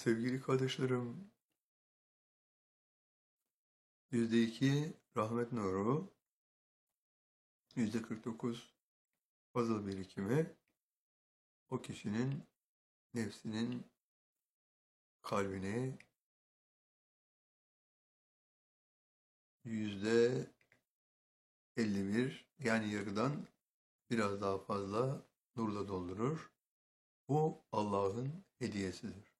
Sevgili kardeşlerim, %2 rahmet nuru, %49 fazıl birikimi, o kişinin nefsinin kalbini %51 yani yarıdan biraz daha fazla nurla doldurur. Bu Allah'ın hediyesidir.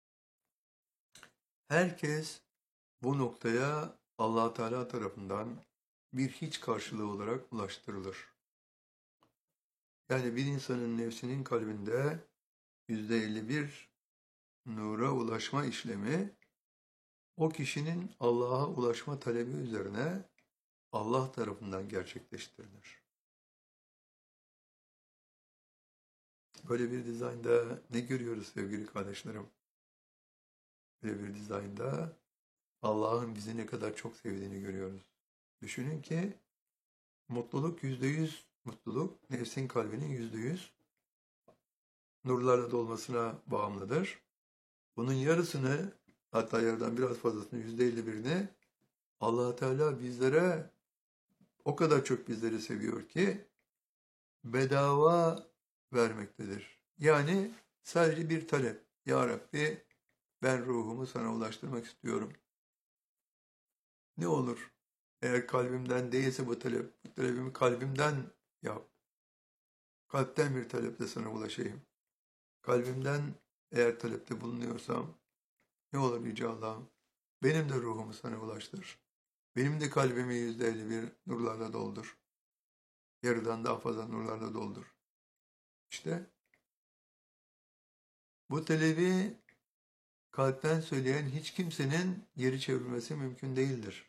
Herkes bu noktaya Allah Teala tarafından bir hiç karşılığı olarak ulaştırılır. Yani bir insanın nefsinin kalbinde %51 nura ulaşma işlemi o kişinin Allah'a ulaşma talebi üzerine Allah tarafından gerçekleştirilir. Böyle bir dizaynda ne görüyoruz sevgili kardeşlerim? Böyle bir dizaynda Allah'ın bizi ne kadar çok sevdiğini görüyoruz. Düşünün ki mutluluk %100 mutluluk, nefsin kalbinin %100 nurlarla dolmasına bağımlıdır. Bunun yarısını, hatta yarıdan biraz fazlasını, %51'ini Allah Teala bizlere o kadar çok bizleri seviyor ki bedava vermektedir. Yani sadece bir talep. Ya Rabbi, ben ruhumu sana ulaştırmak istiyorum. Ne olur? Eğer kalbimden değilse bu talep, bu talebimi kalbimden yap. Kalpten bir taleple sana ulaşayım. Kalbimden eğer talepte bulunuyorsam, ne olur Yüce Allah'ım, benim de ruhumu sana ulaştır. Benim de kalbimi %51 nurlarla doldur. Yarıdan daha fazla nurlarla doldur. İşte bu talebi kalpten söyleyen hiç kimsenin geri çevirmesi mümkün değildir.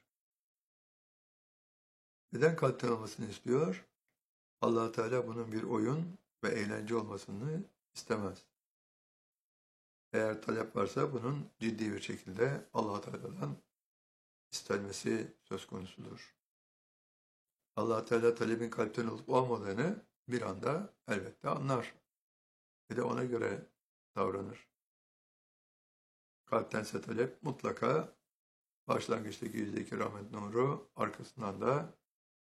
Neden kalpten olmasını istiyor? Allah Teala bunun bir oyun ve eğlence olmasını istemez. Eğer talep varsa bunun ciddi bir şekilde Allah Teala'dan istenmesi söz konusudur. Allah Teala talebin kalpten olup olmadığını bir anda elbette anlar ve de ona göre davranır. Kalptense talep mutlaka başlangıçtaki %2 rahmet nuru, arkasından da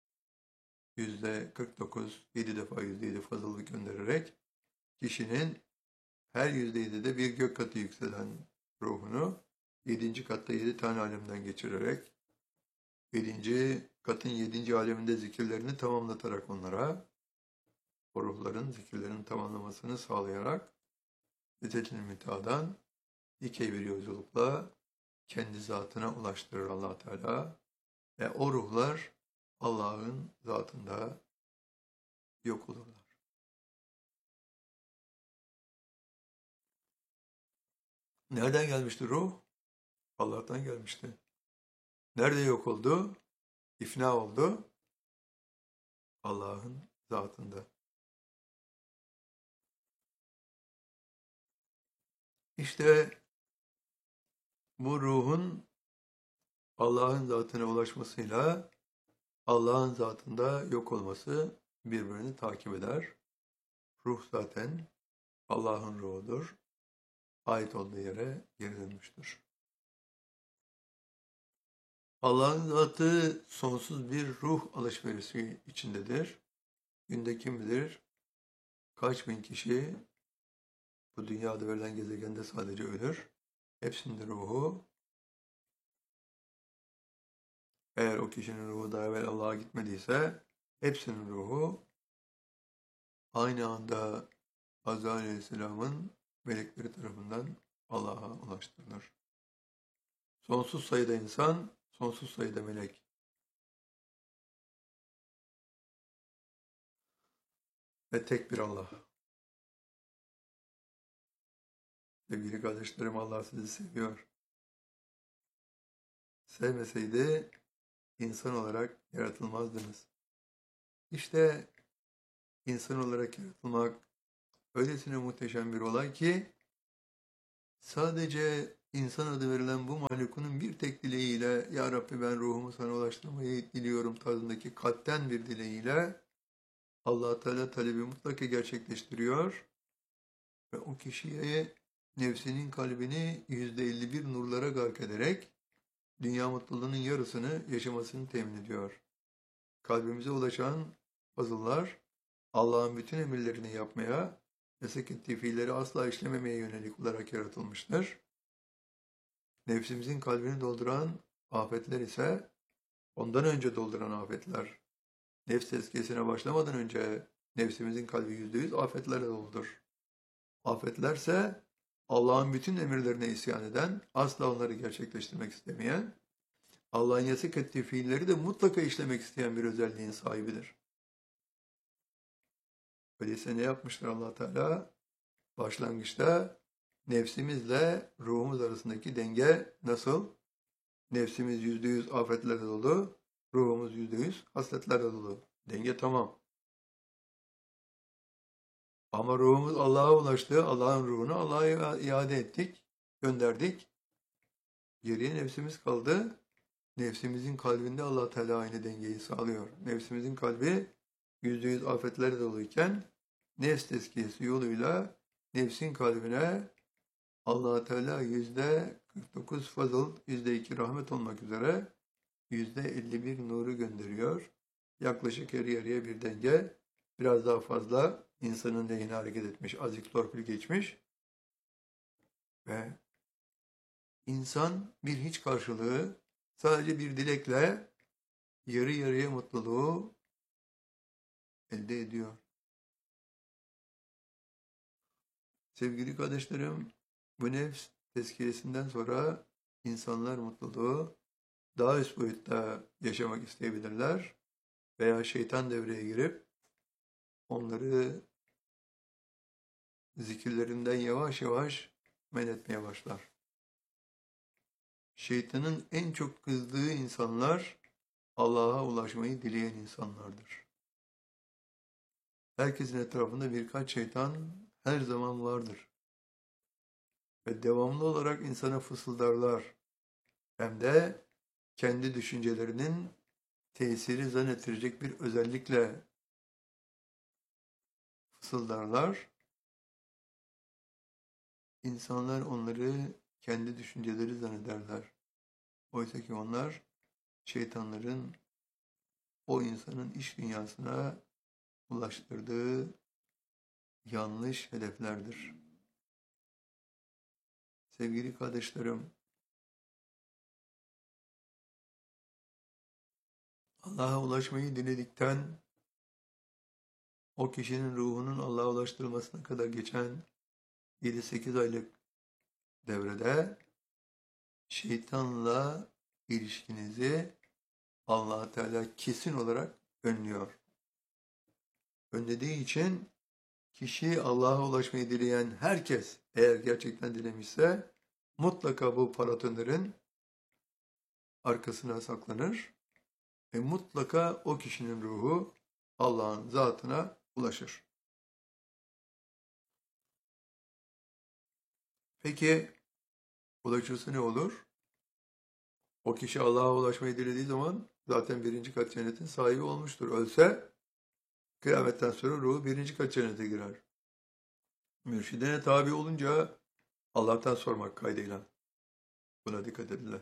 %49, 7 defa %7 fazlalık göndererek kişinin her %7'de bir gök katı yükselen ruhunu 7. katta 7 tane alemden geçirerek 7. katın 7. aleminde zikirlerini tamamlatarak onlara o ruhların zikirlerinin tamamlamasını sağlayarak Sidratil Münteha'dan dikey bir yolculukla kendi zatına ulaştırır Allah Teala ve o ruhlar Allah'ın zatında yok olurlar. Nereden gelmişti ruh? Allah'tan gelmişti. Nerede yok oldu? İfna oldu. Allah'ın zatında. İşte bu ruhun Allah'ın zatına ulaşmasıyla Allah'ın zatında yok olması birbirini takip eder. Ruh zaten Allah'ın ruhudur. Ait olduğu yere geri dönmüştür. Allah'ın zatı sonsuz bir ruh alışverişi içindedir. Günde kim bilir kaç bin kişi bu dünyada verilen gezegende sadece ölür. Hepsinin ruhu, eğer o kişinin ruhu daha evvel Allah'a gitmediyse, hepsinin ruhu aynı anda Azrail Aleyhisselam'ın melekleri tarafından Allah'a ulaştırılır. Sonsuz sayıda insan, sonsuz sayıda melek. Ve tek bir Allah. Sevgili kardeşlerim, Allah sizi seviyor. Sevmeseydi insan olarak yaratılmazdınız. İşte insan olarak yaratılmak öylesine muhteşem bir olay ki sadece insan adı verilen bu mahlukunun bir tek dileğiyle Ya Rabbi, ben ruhumu sana ulaştırmayı diliyorum tarzındaki kalpten bir dileğiyle Allah Teala talebi mutlaka gerçekleştiriyor ve o kişiye nefsinin kalbini %51 nurlara gark ederek dünya mutluluğunun yarısını yaşamasını temin ediyor. Kalbimize ulaşan fazıllar Allah'ın bütün emirlerini yapmaya, yasak ettiği fiilleri asla işlememeye yönelik olarak yaratılmıştır. Nefsimizin kalbini dolduran afetler ise ondan önce dolduran afetler. Nefs tezkiyesine başlamadan önce nefsimizin kalbi %100 afetlerle doludur. Afetlerse Allah'ın bütün emirlerine isyan eden, asla onları gerçekleştirmek istemeyen, Allah'ın yasak ettiği fiilleri de mutlaka işlemek isteyen bir özelliğin sahibidir. Öyleyse ne yapmıştır Allah Teala? Başlangıçta nefsimizle ruhumuz arasındaki denge nasıl? Nefsimiz %100 afetlerle dolu, ruhumuz %100 hasletlerle dolu. Denge tamam. Ama ruhumuz Allah'a ulaştı, Allah'ın ruhunu Allah'a iade ettik, gönderdik. Geriye nefsimiz kaldı. Nefsimizin kalbinde Allah Teala aynı dengeyi sağlıyor. Nefsimizin kalbi %100 afetlerle doluyken nefs tezkiyesi yoluyla nefsin kalbine Allah Teala %49 fazıl, %2 rahmet olmak üzere %51 nuru gönderiyor. Yaklaşık yarı yarıya bir denge. Biraz daha fazla insanın lehine hareket etmiş, azıcık torpil geçmiş. Ve insan bir hiç karşılığı sadece bir dilekle yarı yarıya mutluluğu elde ediyor. Sevgili kardeşlerim, bu nefs tezkiyesinden sonra insanlar mutluluğu daha üst boyutta yaşamak isteyebilirler veya şeytan devreye girip onları zikirlerinden yavaş yavaş men etmeye başlar. Şeytanın en çok kızdığı insanlar Allah'a ulaşmayı dileyen insanlardır. Herkesin etrafında birkaç şeytan her zaman vardır. Ve devamlı olarak insana fısıldarlar. Hem de kendi düşüncelerinin tesiri zannettirecek bir özellikle fısıldarlar. İnsanlar onları kendi düşünceleri zannederler. Oysa ki onlar şeytanların o insanın iç dünyasına ulaştırdığı yanlış hedeflerdir. Sevgili kardeşlerim, Allah'a ulaşmayı diledikten o kişinin ruhunun Allah'a ulaştırılmasına kadar geçen 7-8 aylık devrede şeytanla ilişkinizi Allah Teala kesin olarak önlüyor. Önlediği için kişi Allah'a ulaşmayı dileyen herkes eğer gerçekten dilemişse mutlaka bu paratönlerin arkasına saklanır ve mutlaka o kişinin ruhu Allah'ın zatına ulaşır. Peki ulaşırsa ne olur? O kişi Allah'a ulaşmayı dilediği zaman zaten 1. kat cennetin sahibi olmuştur. Ölse kıyametten sonra ruhu 1. kat cennete girer. Mürşidine tabi olunca Allah'tan sormak kaydıyla. Buna dikkat edin.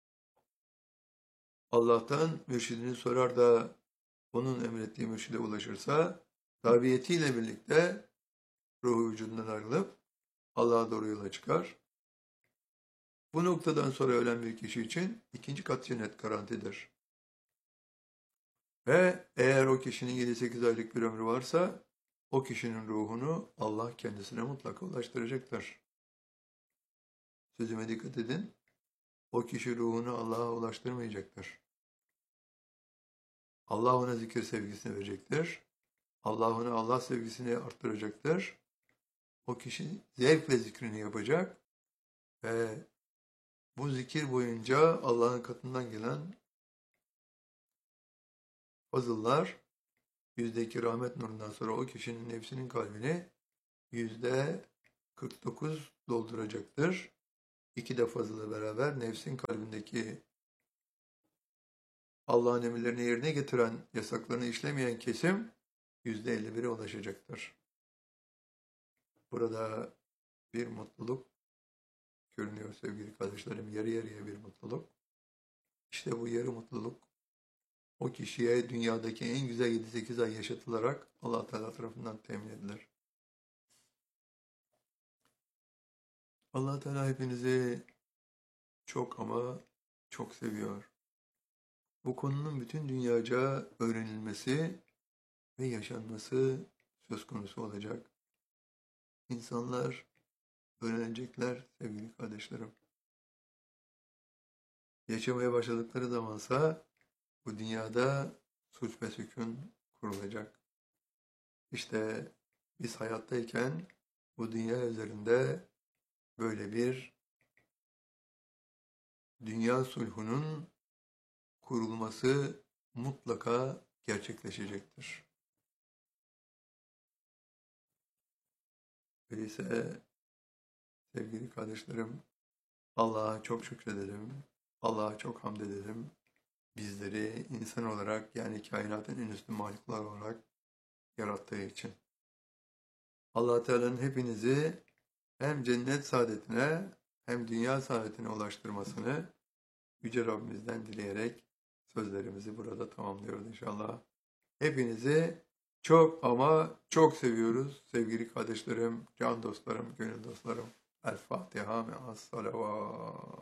Allah'tan mürşidini sorar da onun emrettiği mürşide ulaşırsa tabiyetiyle birlikte ruhu vücudundan ayrılıp Allah'a doğru yola çıkar. Bu noktadan sonra ölen bir kişi için 2. kat cennet garantidir. Ve eğer o kişinin 7-8 aylık bir ömrü varsa o kişinin ruhunu Allah kendisine mutlaka ulaştıracaktır. Sözüme dikkat edin. O kişi ruhunu Allah'a ulaştırmayacaktır. Allah ona zikir sevgisini verecektir. Allah ona Allah sevgisini arttıracaktır. O kişi zevkle zikrini yapacak ve bu zikir boyunca Allah'ın katından gelen fazıllar %2 rahmet nurundan sonra o kişinin nefsinin kalbini %49 dolduracaktır. 2 de fazılı beraber nefsin kalbindeki Allah'ın emirlerini yerine getiren, yasaklarını işlemeyen kesim %51'e ulaşacaktır. Burada bir mutluluk görünüyor sevgili kardeşlerim. Yarı yarıya bir mutluluk. İşte bu yarı mutluluk o kişiye dünyadaki en güzel 7-8 ay yaşatılarak Allah Teala tarafından temin edilir. Allah Teala hepinizi çok ama çok seviyor. Bu konunun bütün dünyaca öğrenilmesi ve yaşanması söz konusu olacak. İnsanlar öğrenecekler sevgili kardeşlerim. Yaşamaya başladıkları zamansa bu dünyada sulh ve sükun kurulacak. İşte biz hayattayken bu dünya üzerinde böyle bir dünya sulhunun kurulması mutlaka gerçekleşecektir. Öyleyse sevgili kardeşlerim, Allah'a çok şükredelim, Allah'a çok hamd edelim. Bizleri insan olarak yani kainatın en üstün mahluklar olarak yarattığı için. Allah Teala'nın hepinizi hem cennet saadetine hem dünya saadetine ulaştırmasını Yüce Rabbimizden dileyerek sözlerimizi burada tamamlıyoruz inşallah. Hepinizi çok ama çok seviyoruz sevgili kardeşlerim, can dostlarım, gönül dostlarım. El Fatiha me'as salavat.